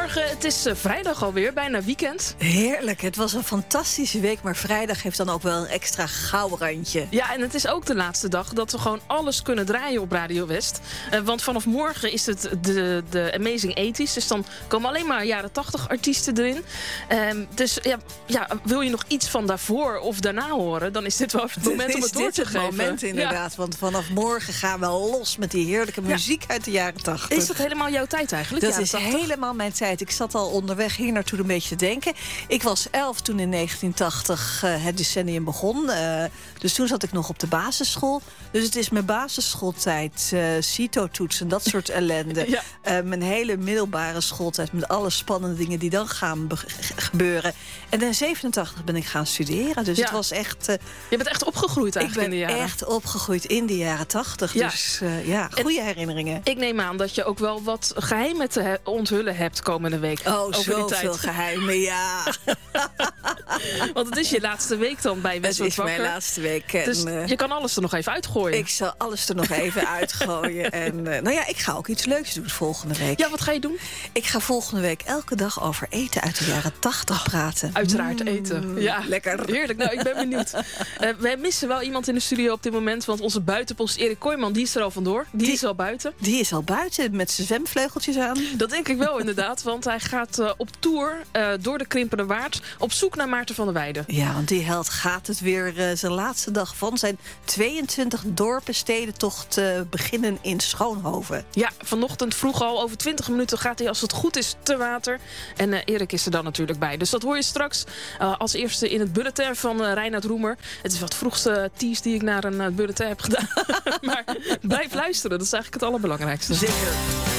Goedemorgen, het is vrijdag alweer, bijna weekend. Heerlijk, het was een fantastische week, maar vrijdag heeft dan ook wel een extra gouden. Ja, en het is ook de laatste dag dat we gewoon alles kunnen draaien op Radio West. Want vanaf morgen is het de Amazing 80's, dus dan komen alleen maar jaren 80 artiesten erin. Dus wil je nog iets van daarvoor of daarna horen, dan is dit wel het moment om het door te geven. Dit is het moment inderdaad, want vanaf morgen gaan we los met die heerlijke muziek uit de jaren 80. Is dat helemaal jouw tijd eigenlijk? Dat is helemaal mijn tijd. Ik zat al onderweg hier naartoe een beetje te denken. Ik was 11 toen in 1980 het decennium begon. Dus toen zat ik nog op de basisschool. Dus het is mijn basisschooltijd, CITO-toetsen en dat soort ellende. Ja. Mijn hele middelbare schooltijd met alle spannende dingen die dan gaan gebeuren. En in 87 ben ik gaan studeren. Dus het was echt... Je bent echt opgegroeid eigenlijk in de jaren. Ik ben echt opgegroeid in de jaren 80. Ja. Dus goede herinneringen. Ik neem aan dat je ook wel wat geheimen te onthullen hebt komende week. Oh, zoveel geheimen, ja. Want het is je laatste week dan bij West Wordt Wakker. Het is mijn laatste week. Dus je kan alles er nog even uitgooien. Ik zal alles er nog even uitgooien. En ik ga ook iets leuks doen volgende week. Ja, wat ga je doen? Ik ga volgende week elke dag over eten uit de jaren 80 praten. Uiteraard eten. Ja, lekker. Heerlijk. Nou, ik ben benieuwd. Wij missen wel iemand in de studio op dit moment. Want onze buitenpost Erik Kooijman, die is er al vandoor. Die is al buiten. Die is al buiten met zijn zwemvleugeltjes aan. Dat denk ik wel inderdaad. Want hij gaat op tour door de Krimpende Waard op zoek naar Maarten van der Weijden. Ja, want die held gaat het weer zijn laatste dag van zijn 22 dorpenstedentocht beginnen in Schoonhoven. Ja, vanochtend vroeg al. Over 20 minuten gaat hij als het goed is te water. En Erik is er dan natuurlijk bij. Dus dat hoor je straks als eerste in het bulletin van Reinhard Roemer. Het is wat vroegste tease die ik naar een bulletin heb gedaan. Maar blijf luisteren, dat is eigenlijk het allerbelangrijkste. Zeker.